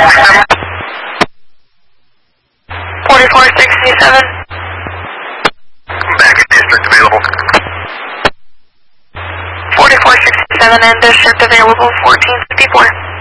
4467. Back at district available. 4467 and district available 1454.